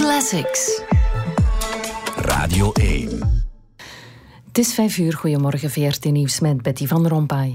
Classics. Radio 1. Het is 5:00. Goedemorgen, VRT Nieuws met Betty van Rompuy.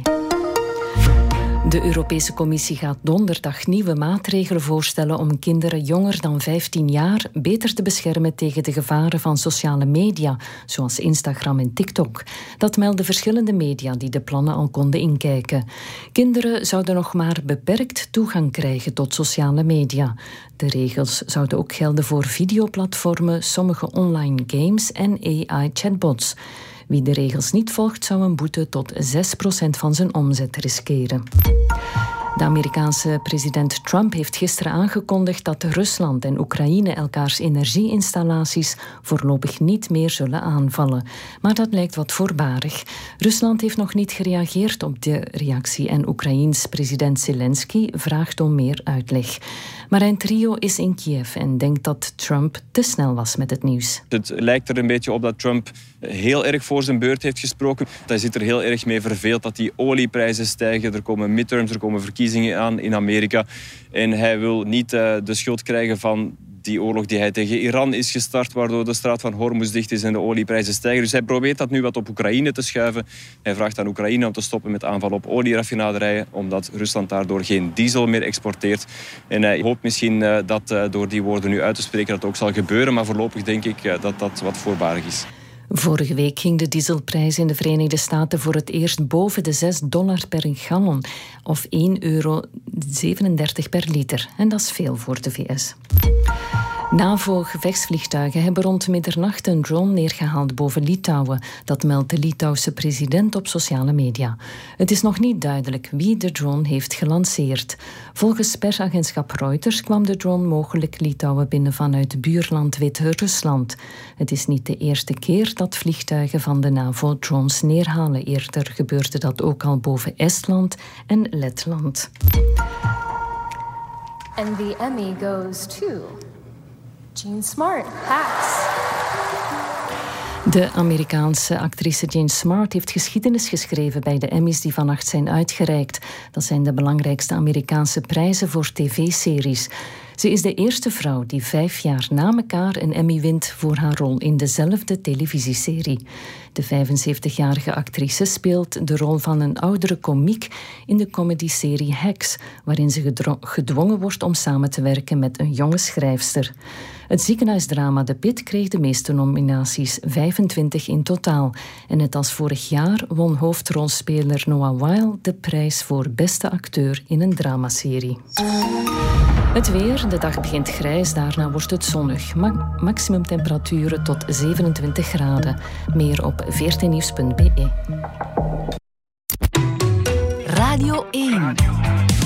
De Europese Commissie gaat donderdag nieuwe maatregelen voorstellen om kinderen jonger dan 15 jaar beter te beschermen tegen de gevaren van sociale media, zoals Instagram en TikTok. Dat melden verschillende media die de plannen al konden inkijken. Kinderen zouden nog maar beperkt toegang krijgen tot sociale media. De regels zouden ook gelden voor videoplatformen, sommige online games en AI-chatbots. Wie de regels niet volgt, zou een boete tot 6% van zijn omzet riskeren. De Amerikaanse president Trump heeft gisteren aangekondigd dat Rusland en Oekraïne elkaars energieinstallaties voorlopig niet meer zullen aanvallen. Maar dat lijkt wat voorbarig. Rusland heeft nog niet gereageerd op de reactie en Oekraïens president Zelensky vraagt om meer uitleg. Marijn Trio is in Kiev en denkt dat Trump te snel was met het nieuws. Het lijkt er een beetje op dat Trump heel erg voor zijn beurt heeft gesproken. Hij zit er heel erg mee verveeld dat die olieprijzen stijgen. Er komen midterms, er komen verkiezingen aan in Amerika. En hij wil niet de schuld krijgen van die oorlog die hij tegen Iran is gestart, waardoor de straat van Hormuz dicht is en de olieprijzen stijgen. Dus hij probeert dat nu wat op Oekraïne te schuiven. Hij vraagt aan Oekraïne om te stoppen met aanvallen op olieraffinaderijen, omdat Rusland daardoor geen diesel meer exporteert. En hij hoopt misschien dat door die woorden nu uit te spreken dat ook zal gebeuren, maar voorlopig denk ik dat dat wat voorbarig is. Vorige week ging de dieselprijs in de Verenigde Staten voor het eerst boven de $6 per gallon, of €1,37 per liter. En dat is veel voor de VS. NAVO-gevechtsvliegtuigen hebben rond middernacht een drone neergehaald boven Litouwen. Dat meldt de Litouwse president op sociale media. Het is nog niet duidelijk wie de drone heeft gelanceerd. Volgens persagentschap Reuters kwam de drone mogelijk Litouwen binnen vanuit buurland Wit-Rusland. Het is niet de eerste keer dat vliegtuigen van de NAVO drones neerhalen. Eerder gebeurde dat ook al boven Estland en Letland. And the Emmy goes to Jean Smart, Hacks. De Amerikaanse actrice Jean Smart heeft geschiedenis geschreven bij de Emmys die vannacht zijn uitgereikt. Dat zijn de belangrijkste Amerikaanse prijzen voor tv-series. Ze is de eerste vrouw die 5 jaar na elkaar een Emmy wint voor haar rol in dezelfde televisieserie. De 75-jarige actrice speelt de rol van een oudere komiek in de comedyserie Hacks, waarin ze gedwongen wordt om samen te werken met een jonge schrijfster. Het ziekenhuisdrama The Pit kreeg de meeste nominaties, 25 in totaal. En net als vorig jaar won hoofdrolspeler Noah Wyle de prijs voor beste acteur in een dramaserie. Het weer, de dag begint grijs, daarna wordt het zonnig. Maximumtemperaturen tot 27 graden. Meer op vrtnieuws.be. Radio 1.